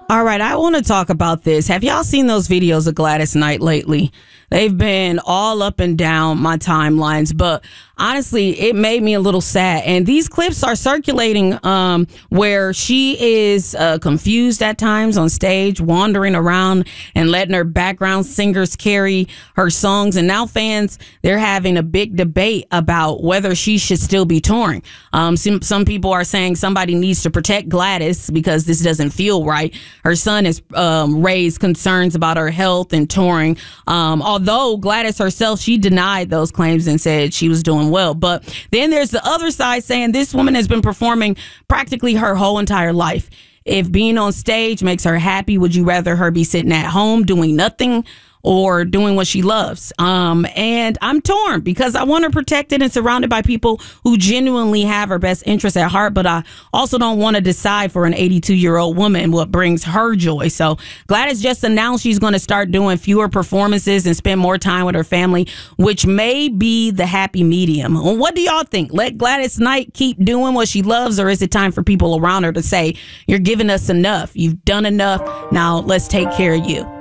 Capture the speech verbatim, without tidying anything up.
All right, I want to talk about this. Have y'all seen those videos of Gladys Knight lately? They've been all up and down my timelines, but honestly, it made me a little sad. And these clips are circulating um, where she is uh, confused at times on stage, wandering around and letting her background singers carry her songs. And now fans, they're having a big debate about whether she should still be touring. Um, some, some people are saying somebody needs to protect Gladys because this doesn't feel right. Her son has um, raised concerns about her health and touring. Um, although Gladys herself, she denied those claims and said she was doing well. But then there's the other side saying this woman has been performing practically her whole entire life. If being on stage makes her happy, would you rather her be sitting at home doing nothing or doing what she loves? Um, and I'm torn because I want her protected and surrounded by people who genuinely have her best interests at heart. But I also don't want to decide for an eighty-two-year-old woman what brings her joy. So Gladys just announced she's going to start doing fewer performances and spend more time with her family, which may be the happy medium. What do y'all think? Let Gladys Knight keep doing what she loves, or is it time for people around her to say, you're giving us enough, you've done enough, now let's take care of you?